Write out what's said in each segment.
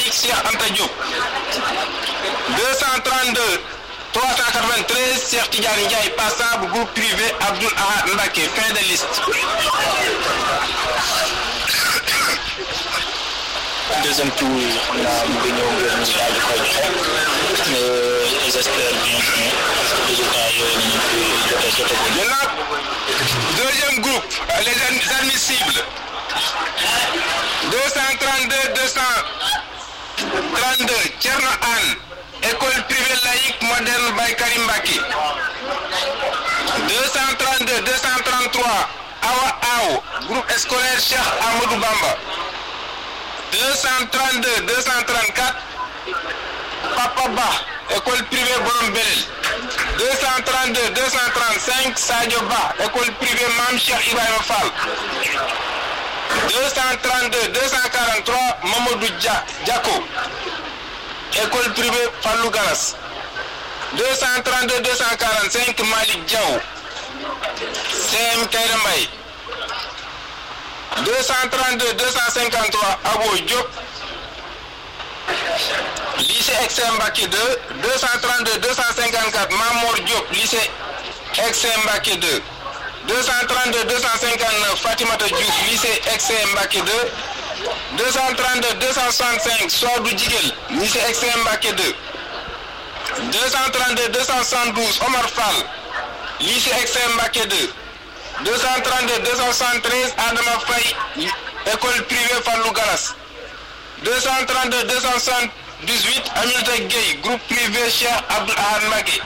laïque Cheikh Anta Diop. 232 393 Cheikh Tidiane Ndiaye passable groupe privé Abdoul Ahad Mbacké, fin de liste. Deuxième tour, on a Mbigno Municipal de Kodjé, mais j'espère bien que les résultats sont Maintenant, deuxième groupe, les admissibles. 232 232 Tcherno Anne, école privée laïque moderne Baye Mbacké. 232 233 Awa Ao, groupe scolaire Cheikh Amadou Bamba. 232 234 Papa Ba, école privée Borom Belel. 232 235 Sadio Ba, école privée Mam Cheikh Ibrahima Fall. 232 243 Mamadou Diako, école privée Fallou Garas. 232 245 Malik Diaw, CM Kaïra Mbaye. 232 253 Abo Diop, lycée XM Mbacké 2. 232 254 Mamour Diop, lycée XM Mbacké 2. 232 259 Fatimata Diouf, lycée XM Mbacké 2. 232 265 Soadou Djigel, lycée XM Mbacké 2. 232 272 Omar Fall, lycée XM Mbacké 2. 232 273 Adama Faye, école privée Fallou Garas. 232 278 Aminata Gueye, groupe privé Cheikh Abdoul Ahad Mbacké.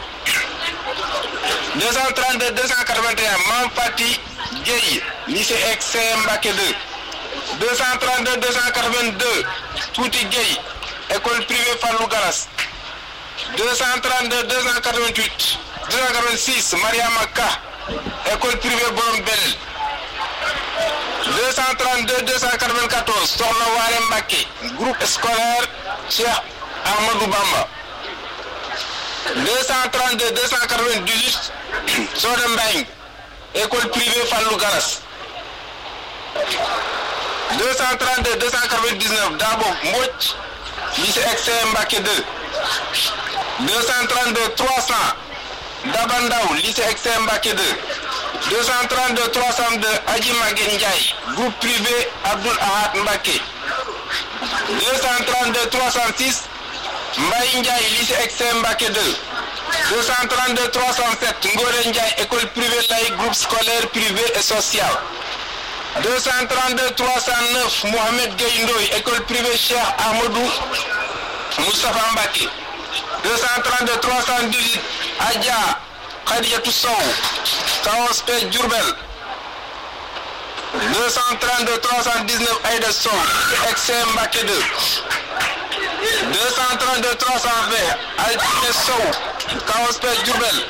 232 281 Mam Fati Gueye, lycée XM Mbacké 2. 232 282 Touti Gueye, école privée Fallou Garas. 232 288 286 Mariama Ka, école privée Borom Belel. 232 294 Sokhna Waré Mbacké, groupe scolaire Cheikh Ahmadou Bamba. 232 298 Soda Mbaye, école privée Fallou Garas. 232 299 Dabo Mbodj, lycée XM Mbacké 2. 232 300 Dabandaou, lycée XM Mbacké 2. 232 302 Adji Maguette Ndiaye, groupe privé Abdoul Ahad Mbacké. 232 306 Mbaye Ndiaye, lycée XM Mbacké 2. 232 307 Ngore Ndiaye, école privée laïque, groupe scolaire privé et social. 232 309 Mohamed Gueye Ndoye, école privée Cheikh Ahmadou Moustapha Mbacké. 232 318 Adja Khadijatou Sow, Kaospe Diourbel. 232 319 Aïda Sow, XM Mbacké 2. 232 320 Altine Sow, Kaospe Diourbel.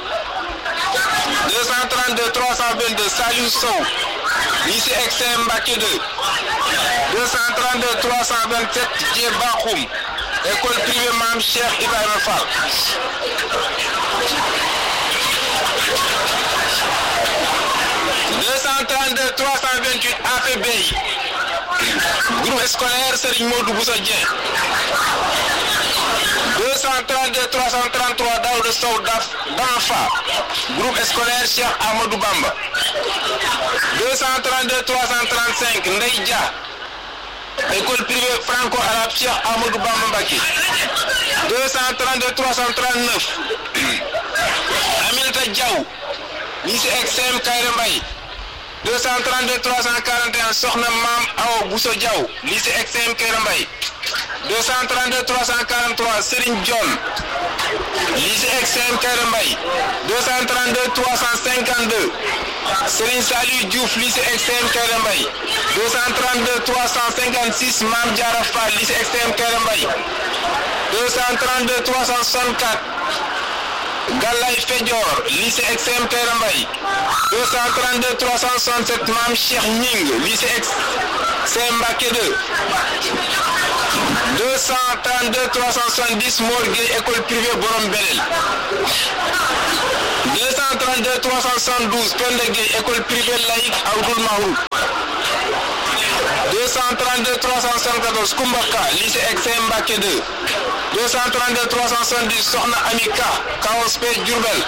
232 322 Saliou Sow, lycée XM Mbacké 2. 232 327 Djé Bakhoum, école privée Mam Cheikh Ibrahima Fall. 232 328 APB, groupe scolaire Serigne Modou Bousso Dieng. 232 333 Daouda Sow d'Anfa, groupe scolaire Cheikh Ahmadou Bamba. 232 335 Ndeye Dia, école privée franco-arabe Cheikh Ahmadou Bamba Mbacké. 232 339 Aminata Diaw, lycée XM Kaïra Mbaye. 232 341 Sokhna Mam Awa Bousso Diaw, lycée XM Kaïra Mbaye. 232 343 Serigne Dione, lycée XM Kaïra Mbaye. 232 352 Serigne Saliou Diouf, lycée XM Kaïra Mbaye. 232 356 Mam Diarra Fall, lycée XM Kaïra Mbaye. 232 364 Gallay Fedior, lycée XM Kaïra Mbaye. 232 367 Mam Cheikh Ning, lycée XM Mbacké 2. 232 370 Mor Gueye, école privée Borom Belel. 232 372 Penda Gueye, école privée laïque Abdoul Mahou. 232 374 Koumbaka lycée XCM Mbacké 2 232 370 Sokhna Amika KOSP Diourbel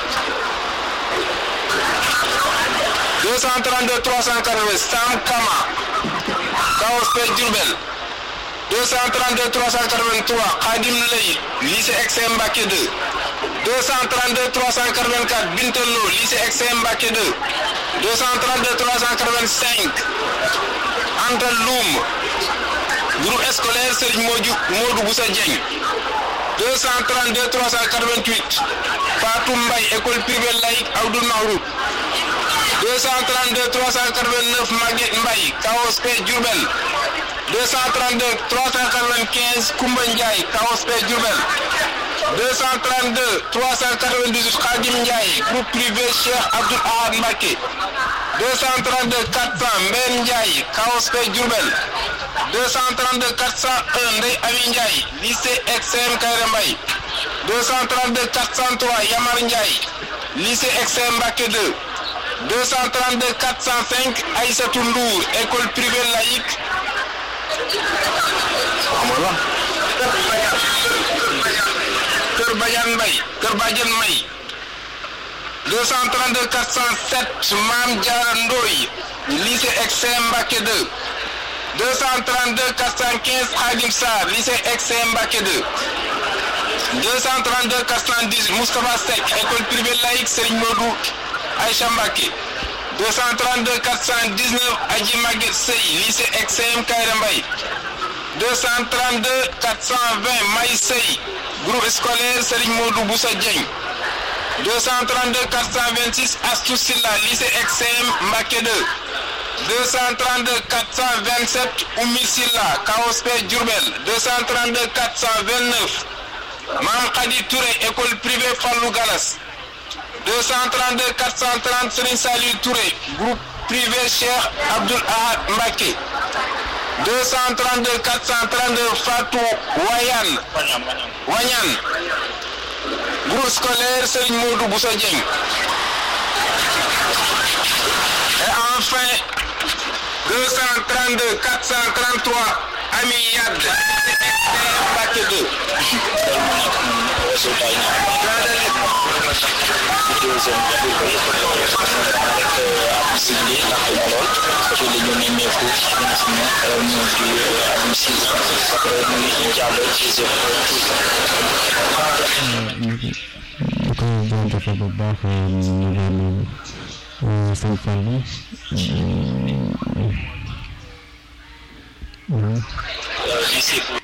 232 380 Sam Kama KOSP Diourbel 232 383 Khadim Lay lycée XCM Mbacké 2 232 384 Bintelo lycée XCM Mbacké 2 232 385 Anta Loum groupe scolaire Serigne Modou Boussa Dieng 232 388 Fatou Mbaye école privée laïque Abdoul Mahroub 232 389 Maguette Mbaye KOSP Diourbel 232 395 Koumba Ndiaye KOSP Diourbel 232 398 Khadim Ndiaye groupe privé Cheikh Abdoul Ahad Mbacké 232 400 Mbène Ndiaye KOSP Diourbel 232 401 Ndeye Ami Ndiaye lycée XCM Kaïré Mbaye 232 403 Yamar Ndiaye lycée XCM Mbacké 2 232 405 Aïssatou Ndour école privée laïque Kër Badiane Mbaye Kër Badiane May 232 407 Mame Diarra Ndoye lycée XCM Mbacké 2 232 415 Khadim Sarr lycée XCM Mbacké 2 232 410 Moustapha Seck école privée laïque Serigne Modou Aïcha Mbacké 232 419 Adji Maguette Sey lycée XCM Kaïré Mbaye 232 420 Maï Sey groupe scolaire Serigne Modou Boussa Dieng 232 426 Astou Silla lycée XCM Mbacké 2 232 427 Oumi Silla KOSP Diourbel 232 429 Mam Khadi Touré école privée Fallou Galas 232 430 Serigne Saliou Touré groupe privé Cheikh Abdoul Ahad Mbacké 232 432 Fatou Wanyane groupe scolaire Serigne Modou Boussa Dieng. Et enfin 232 433 Ami Yad Mbacké 2. Lycée pour